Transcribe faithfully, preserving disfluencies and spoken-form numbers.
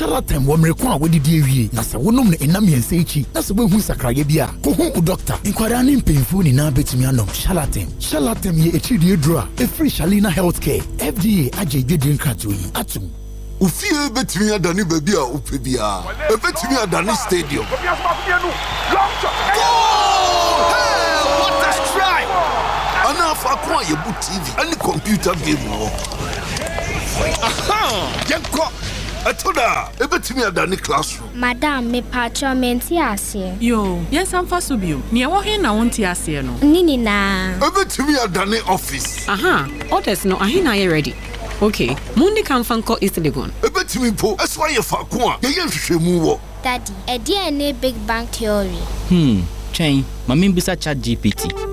Charlatan wo mrekwa we didi ewie na se wonom ne enam yense echi na se behu sakraye bia ko hu u doctor inkwara ne mpemfu ni na betumi anom Charlatan Charlatan ye echi die dura e free Shalina Healthcare F D A aje dwedin krato yi atum Ufie betumi adani baby a upebia e betumi adani stadium Hey, what a strike! Ana fa kwa ye bu T V any computer game wo Aha! Yenko Atoda, ebetimi adani classroom. Madam, me patcho menti ase. Yo, yes am faso bio. Ni ewo he na wonti ase no. Nini na. Ebetimi adani office. Aha, orders no ahina ye ready. Okay, mundi kan fanko East Legon. Ebetimi po, eswa ye fa ko a, ye hwehwemu wo. Daddy, e dia ne big bang theory. Hmm, chain, mami bisa chat G P T.